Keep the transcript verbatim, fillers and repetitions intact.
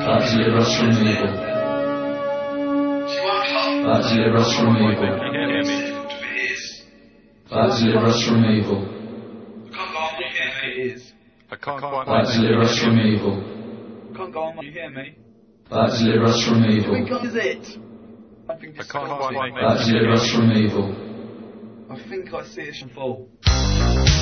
God deliver us from evil. God deliver us from evil. God deliver us from evil. I can't quite God deliver us from evil. Can't go on, you hear me? God deliver us from evil. Which one is it? I think I it's can't quite make God deliver us from evil. I think I see it in full.